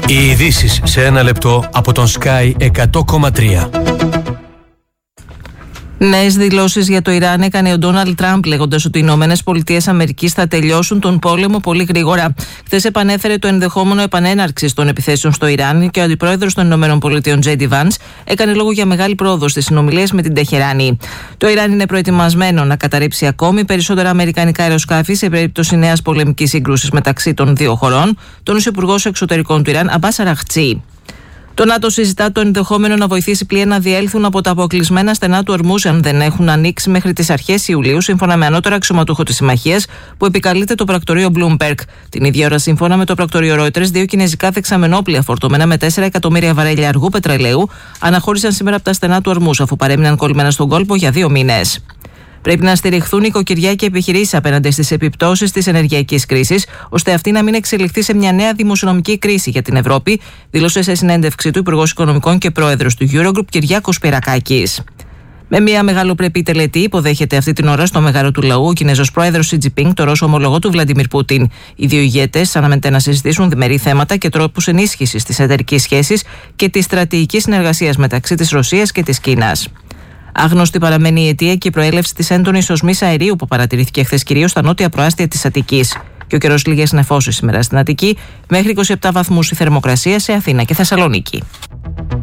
Οι ειδήσεις σε ένα λεπτό από τον Sky 100,3. Νέες δηλώσεις για το Ιράν έκανε ο Ντόναλντ Τραμπ, λέγοντας ότι οι Ηνωμένες Πολιτείες Αμερικής θα τελειώσουν τον πόλεμο πολύ γρήγορα. Χθες επανέφερε το ενδεχόμενο επανέναρξης των επιθέσεων στο Ιράν και ο αντιπρόεδρος των Ηνωμένων Πολιτείων, J.D. Vance, έκανε λόγο για μεγάλη πρόοδο στις συνομιλίες με την Τεχεράνη. Το Ιράν είναι προετοιμασμένο να καταρρύψει ακόμη περισσότερα αμερικανικά αεροσκάφη σε περίπτωση νέας πολεμικής σύγκρουσης μεταξύ των δύο χωρών, τόνισε ο Υπουργός Εξωτερικών του Ιράν, Αμπάς Αραχτσί. Το ΝΑΤΟ συζητά το ενδεχόμενο να βοηθήσει πλοία να διέλθουν από τα αποκλεισμένα στενά του Ορμούζ αν δεν έχουν ανοίξει μέχρι τις αρχές Ιουλίου, σύμφωνα με ανώτερο αξιωματούχο της συμμαχίας που επικαλείται το πρακτορείο Bloomberg. Την ίδια ώρα, σύμφωνα με το πρακτορείο Reuters, δύο κινέζικα δεξαμενόπλοια φορτωμένα με 4 εκατομμύρια βαρέλια αργού πετρελαίου αναχώρησαν σήμερα από τα στενά του Ορμούζ, αφού παρέμειναν κολλημένα στον κόλπο για 2 μήνες. Πρέπει να στηριχθούν οικοκυριά και επιχειρήσεις απέναντι στις επιπτώσεις της ενεργειακής κρίσης, ώστε αυτή να μην εξελιχθεί σε μια νέα δημοσιονομική κρίση για την Ευρώπη, δήλωσε σε συνέντευξή του Υπουργός Οικονομικών και Πρόεδρος του Eurogroup, Κυριάκος Πυρακάκης. Με μια μεγαλοπρεπή τελετή υποδέχεται αυτή την ώρα στο μέγαρο του λαού ο Κινέζος Πρόεδρος Σι Τζινπίνγκ, το Ρώσο ομολογό του Βλαντιμίρ Πούτιν. Οι δύο ηγέτες αναμένεται να συζητήσουν διμερεί θέματα και τρόπους ενίσχυσης της εταιρικής σχέσης και της στρατηγικής συνεργασίας μεταξύ της Ρωσίας και της Κίνας. Άγνωστη παραμένει η αιτία και η προέλευση της έντονης οσμής αερίου που παρατηρήθηκε χθες κυρίως στα νότια προάστια της Αττικής. Και ο καιρός λίγες νεφώσεις σήμερα στην Αττική, μέχρι 27 βαθμούς η θερμοκρασία σε Αθήνα και Θεσσαλονίκη.